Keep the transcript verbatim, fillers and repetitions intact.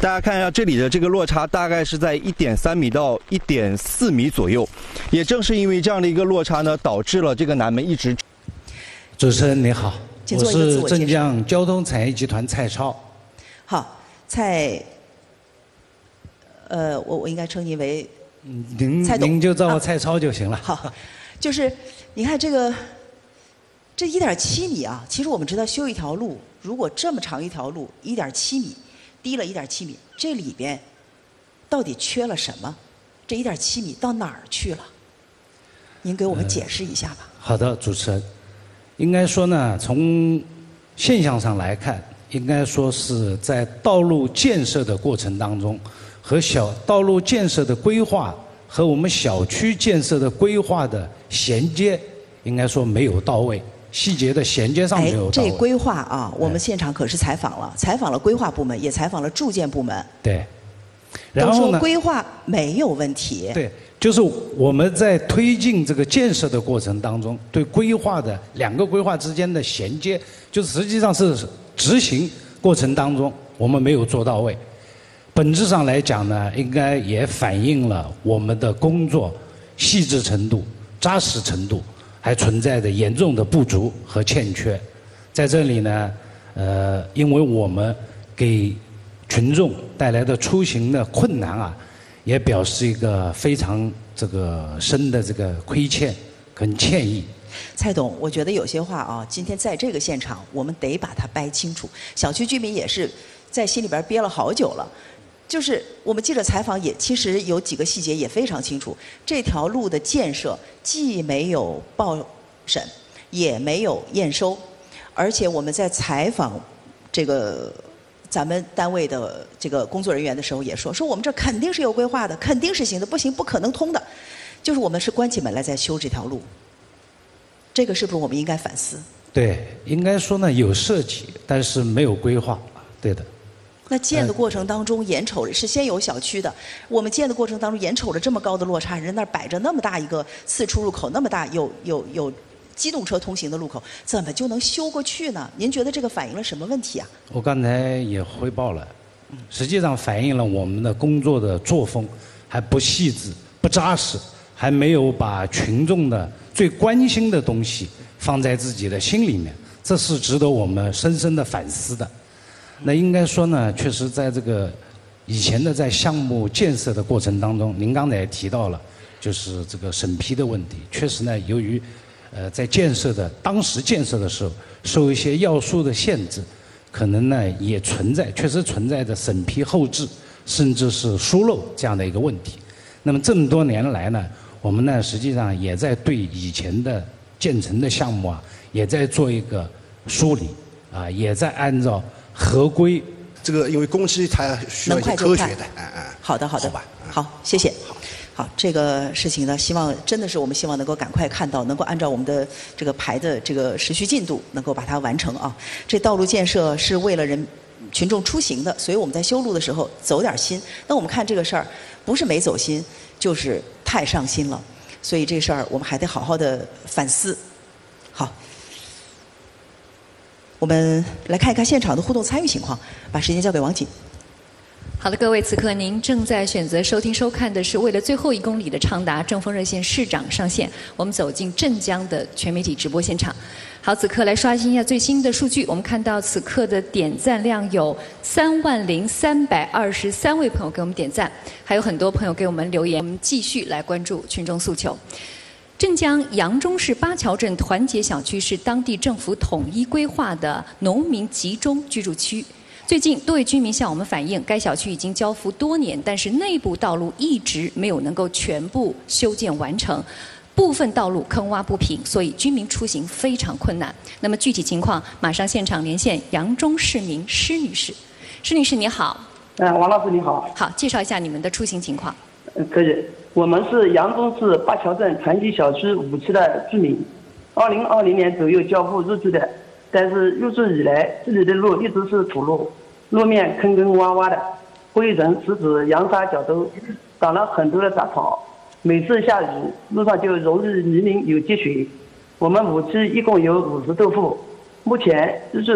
大家看一下这里的这个落差，大概是在一点三米到一点四米左右。也正是因为这样的一个落差呢，导致了这个南门一直。 主持人你好，我是镇江江交通产业集团蔡超。 好，蔡，呃，我我应该称您为您蔡董， 您就叫我蔡超就行了。 啊、好，就是你看这个这一点七米啊，其实我们知道修一条路，如果这么长一条路，一点七米。低了一点七米，这里边到底缺了什么？这一点七米到哪儿去了？您给我们解释一下吧。 呃、好的，主持人，应该说呢，从现象上来看，应该说是在道路建设的过程当中，和小道路建设的规划和我们小区建设的规划的衔接，应该说没有到位。细节的衔接上没有到位。 哎，这规划啊，我们现场可是采访了，采访了规划部门，也采访了住建部门。 对。然后呢？ 都说规划没有问题。 对，就是我们在推进这个建设的过程当中，对规划的两个规划之间的衔接，就是实际上是执行过程当中我们没有做到位。本质上来讲呢，应该也反映了我们的工作细致程度、扎实程度。还存在着严重的不足和欠缺，在这里呢，呃，因为我们给群众带来的出行的困难啊，也表示一个非常这个深的这个亏欠跟歉意。 蔡董，我觉得有些话啊，今天在这个现场，我们得把它掰清楚。小区居民也是在心里边憋了好久了。就是我们记者采访也其实有几个细节也非常清楚，这条路的建设既没有报审，也没有验收，而且我们在采访这个咱们单位的这个工作人员的时候也说，说我们这肯定是有规划的，肯定是行的，不行不可能通的，就是我们是关起门来在修这条路，这个是不是我们应该反思？ 对，应该说呢有设计，但是没有规划，对的。 那建的过程当中，眼瞅着是先有小区的，我们建的过程当中，眼瞅着这么高的落差，人那儿摆着那么大一个次出入口，那么大有有有机动车通行的路口，怎么就能修过去呢？您觉得这个反映了什么问题啊？ 我刚才也汇报了，实际上反映了我们的工作的作风还不细致、不扎实，还没有把群众的最关心的东西放在自己的心里面，这是值得我们深深的反思的。那应该说呢，确实在这个以前的在项目建设的过程当中，您刚才也提到了，就是这个审批的问题。确实呢，由于呃在建设的当时建设的时候，受一些要素的限制，可能呢也存在，确实存在着审批后置，甚至是疏漏这样的一个问题。那么这么多年来呢，我们呢实际上也在对以前的建成的项目啊，也在做一个梳理啊，也在按照合规， 这个因为工期它需要一些科学的，哎哎。 好的，好的， 好吧， 好，谢谢。好，好，这个事情呢，希望真的是我们希望能够赶快看到，能够按照我们的这个排的这个时序进度，能够把它完成啊。这道路建设是为了人群众出行的，所以我们在修路的时候走点心。那我们看这个事儿，不是没走心，就是太上心了。所以这事儿我们还得好好的反思。好。我们来看一看现场的互动参与情况，把时间交给王锦。 好的，各位，此刻您正在选择收听收看的是为了最后一公里的畅达正风热线市长上线，我们走进镇江的全媒体直播现场。好，此刻来刷新一下最新的数据，我们看到此刻的点赞量有三万零三百二十三位朋友给我们点赞，还有很多朋友给我们留言，我们继续来关注群众诉求。镇江扬中市八桥镇团结小区是当地政府统一规划的农民集中居住区。最近，多位居民向我们反映，该小区已经交付多年，但是内部道路一直没有能够全部修建完成，部分道路坑洼不平，所以居民出行非常困难。那么具体情况，马上现场连线扬中市民施女士。施女士，你好。 嗯，王老师你好。 好，介绍一下你们的出行情况。 嗯，可以。我们是扬中市八桥镇团结小区五期的居民，二零二零年左右交付入住的，但是入住以来，这里的路一直是土路，路面坑坑洼洼的，灰尘直指扬沙角都，长了很多的杂草，每次下雨，路上就容易泥泞有积水。我们五期一共有五十多户，目前入住